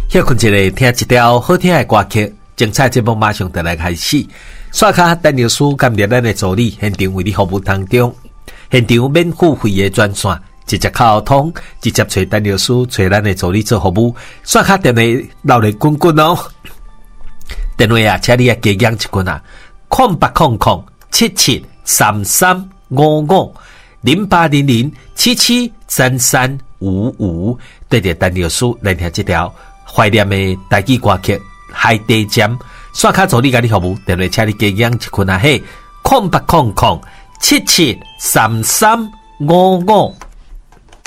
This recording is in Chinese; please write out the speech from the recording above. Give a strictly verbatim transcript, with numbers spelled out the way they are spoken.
休困一个，听一条好听的歌曲，精彩节目马上就来开始。刷卡陈律师感谢咱的助理，现场为你服务当中，现场免付费的专线，直接沟通，直接找陈律师，找咱的助理做服务。刷卡电话闹得滚滚哦，电话啊，请你啊加讲一句啊，空八空空七七三三五五零八零零七七三三五五，对着陈律师来听这条怀念的台语歌曲《海底针》。刷卡助理甲你服务，电话请你加讲一句啊，嘿，空八空空七七三三五五。